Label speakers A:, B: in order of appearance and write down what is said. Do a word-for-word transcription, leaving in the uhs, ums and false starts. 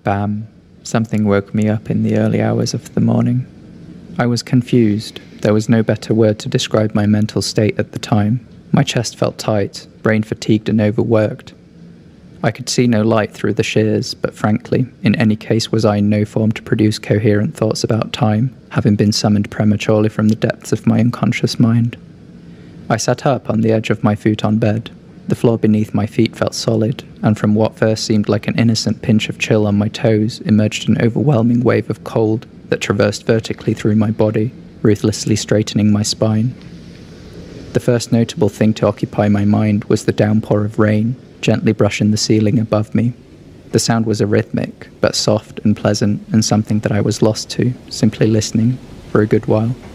A: Bam! Something woke me up in the early hours of the morning. I was confused. There was no better word to describe my mental state at the time. My chest felt tight, brain fatigued and overworked. I could see no light through the shears, but frankly, in any case was I in no form to produce coherent thoughts about time, having been summoned prematurely from the depths of my unconscious mind. I sat up on the edge of my futon bed. The floor beneath my feet felt solid, and from what first seemed like an innocent pinch of chill on my toes emerged an overwhelming wave of cold that traversed vertically through my body, ruthlessly straightening my spine. The first notable thing to occupy my mind was the downpour of rain, gently brushing the ceiling above me. The sound was arrhythmic, but soft and pleasant, and something that I was lost to, simply listening, for a good while.